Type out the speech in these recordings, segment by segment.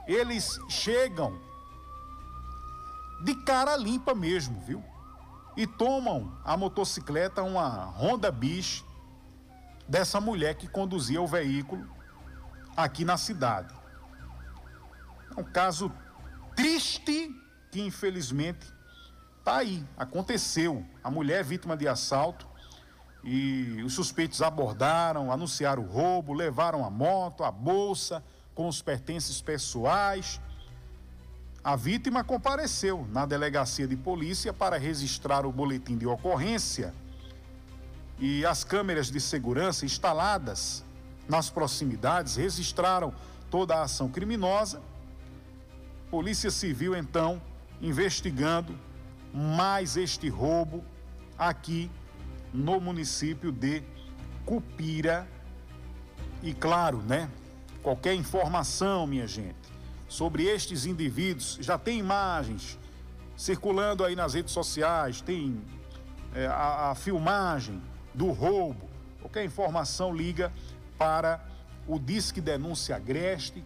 eles chegam de cara limpa mesmo, viu? E tomam a motocicleta, uma Honda Bis, dessa mulher que conduzia o veículo aqui na cidade. É um caso triste que infelizmente tá aí, aconteceu. A mulher é vítima de assalto e os suspeitos abordaram, anunciaram o roubo, levaram a moto, a bolsa com os pertences pessoais. A vítima compareceu na delegacia de polícia para registrar o boletim de ocorrência e as câmeras de segurança instaladas nas proximidades registraram toda a ação criminosa. Polícia Civil, então, investigando mais este roubo aqui no município de Cupira. E claro, né? Qualquer informação, minha gente, sobre estes indivíduos, já tem imagens circulando aí nas redes sociais, tem a filmagem do roubo. Qualquer informação, liga para o Disque Denúncia Agreste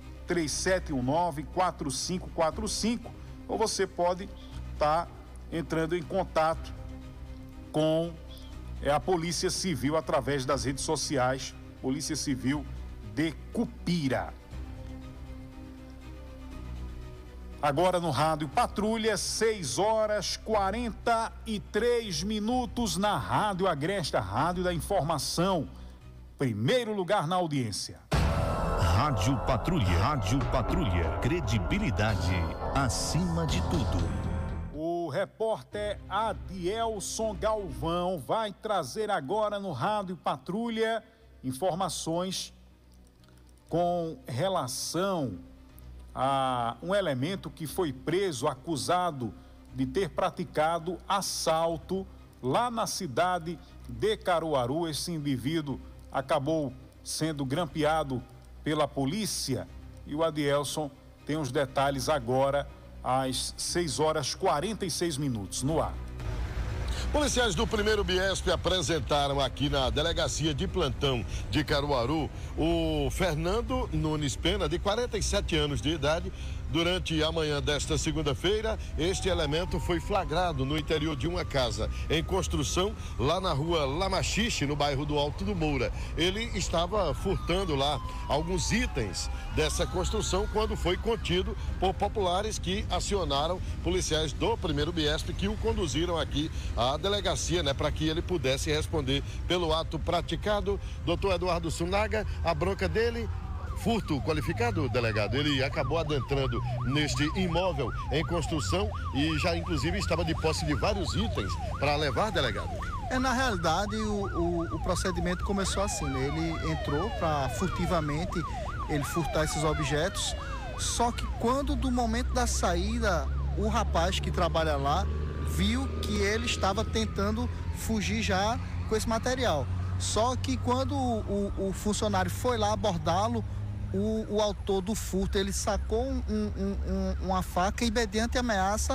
3719-4545, ou você pode estar entrando em contato com a Polícia Civil através das redes sociais, Polícia Civil de Cupira. Agora no Rádio Patrulha, 6h43 na Rádio Agreste, a Rádio da Informação. Primeiro lugar na audiência. Rádio Patrulha, credibilidade acima de tudo. O repórter Adielson Galvão vai trazer agora no Rádio Patrulha informações com relação a um elemento que foi preso acusado de ter praticado assalto lá na cidade de Caruaru. Esse indivíduo acabou sendo grampeado pela polícia e o Adielson tem os detalhes agora às 6h46 no ar. Policiais do 1º Biesp apresentaram aqui na delegacia de plantão de Caruaru o Fernando Nunes Pena, de 47 anos de idade. Durante a manhã desta segunda-feira, este elemento foi flagrado no interior de uma casa em construção lá na rua Lamachixe, no bairro do Alto do Moura. Ele estava furtando lá alguns itens dessa construção quando foi contido por populares que acionaram policiais do 1º Biesp, que o conduziram aqui à delegacia, né, para que ele pudesse responder pelo ato praticado. Doutor Eduardo Sunaga, a bronca dele: furto qualificado, delegado. Ele acabou adentrando neste imóvel em construção e já inclusive estava de posse de vários itens para levar, delegado. Na realidade o procedimento começou assim, né? Ele entrou para furtivamente ele furtar esses objetos, só que quando do momento da saída o rapaz que trabalha lá viu que ele estava tentando fugir já com esse material. Só que quando o funcionário foi lá abordá-lo, o autor do furto, ele sacou uma faca e, mediante ameaça,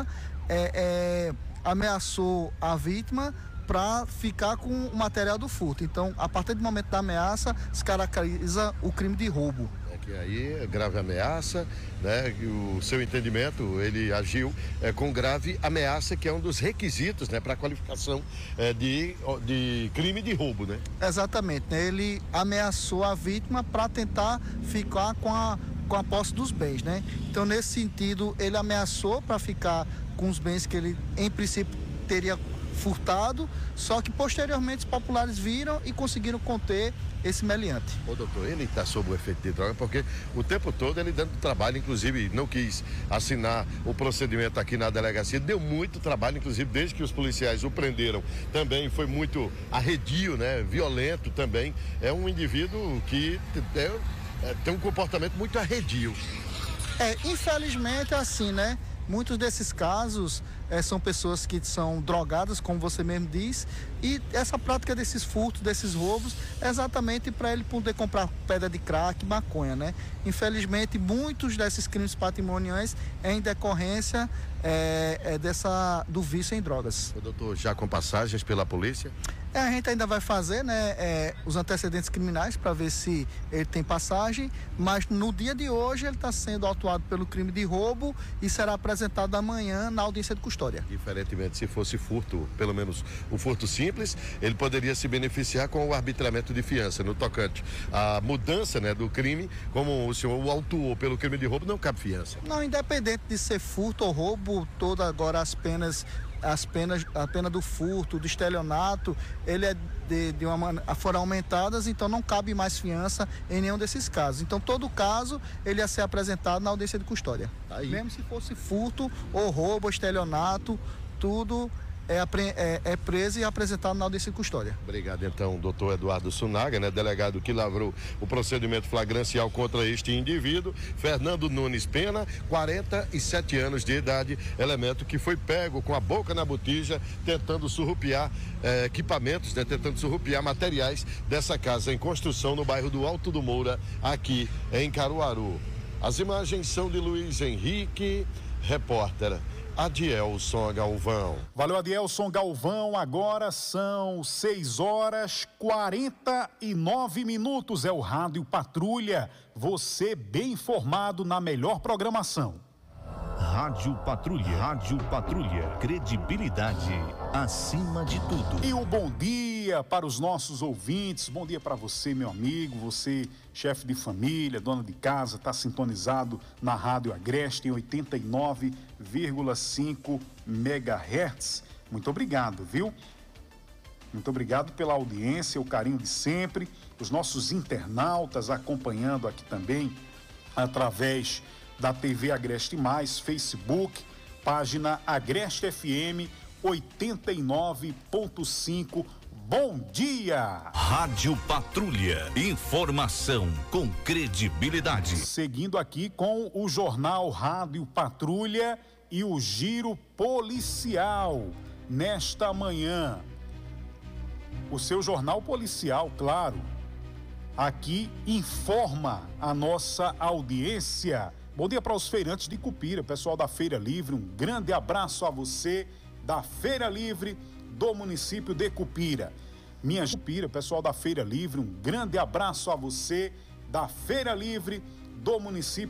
ameaçou a vítima para ficar com o material do furto. Então, a partir do momento da ameaça, se caracteriza o crime de roubo. Que aí é grave ameaça, né? O seu entendimento, ele agiu com grave ameaça, que é um dos requisitos, né, para a qualificação de crime de roubo, né? Exatamente, né? Ele ameaçou a vítima para tentar ficar com a posse dos bens, né? Então, nesse sentido, ele ameaçou para ficar com os bens que ele, em princípio, teria furtado, só que posteriormente os populares viram e conseguiram conter esse meliante. Ô doutor, ele está sob o efeito de droga porque o tempo todo ele dando trabalho, inclusive não quis assinar o procedimento aqui na delegacia, deu muito trabalho, inclusive desde que os policiais o prenderam, também foi muito arredio, né? Violento também, é um indivíduo que tem um comportamento muito arredio. Infelizmente é assim, né? Muitos desses casos são pessoas que são drogadas, como você mesmo diz, e essa prática desses furtos, desses roubos, é exatamente para ele poder comprar pedra de crack, maconha, né? Infelizmente, muitos desses crimes patrimoniais é em decorrência do vício em drogas. O doutor, já com passagens pela polícia? A gente ainda vai fazer, né, os antecedentes criminais para ver se ele tem passagem, mas no dia de hoje ele está sendo autuado pelo crime de roubo e será apresentado amanhã na audiência de custódia. Diferentemente, se fosse furto, pelo menos o furto simples, ele poderia se beneficiar com o arbitramento de fiança no tocante à mudança, né, do crime, como o senhor o autuou pelo crime de roubo, não cabe fiança. Não, independente de ser furto ou roubo, agora a pena do furto, do estelionato, ele foram aumentadas, então não cabe mais fiança em nenhum desses casos. Então todo caso ele ia ser apresentado na audiência de custódia. Aí. Mesmo se fosse furto ou roubo, estelionato, tudo é preso e apresentado na audiência de custódia. Obrigado, então, doutor Eduardo Sunaga, né, delegado que lavrou o procedimento flagrancial contra este indivíduo, Fernando Nunes Pena, 47 anos de idade, elemento que foi pego com a boca na botija, tentando surrupiar equipamentos, né, tentando surrupiar materiais dessa casa em construção no bairro do Alto do Moura, aqui em Caruaru. As imagens são de Luiz Henrique, repórter Adielson Galvão. Valeu, Adielson Galvão. Agora são 6h49. É o Rádio Patrulha. Você bem informado na melhor programação. Rádio Patrulha. Credibilidade acima de tudo. E um bom dia para os nossos ouvintes. Bom dia para você, meu amigo. Você, chefe de família, dona de casa, está sintonizado na Rádio Agreste em 89,5 MHz. Muito obrigado, viu? Muito obrigado pela audiência, o carinho de sempre. Os nossos internautas acompanhando aqui também através da TV Agreste Mais, Facebook, página Agreste FM 89.5. Bom dia! Rádio Patrulha. Informação com credibilidade. Seguindo aqui com o jornal Rádio Patrulha e o Giro Policial. Nesta manhã, o seu jornal policial, claro, aqui informa a nossa audiência. Bom dia para os feirantes de Cupira, pessoal da Feira Livre, um grande abraço a você da Feira Livre do município de Cupira. Cupira, pessoal da Feira Livre, um grande abraço a você da Feira Livre do município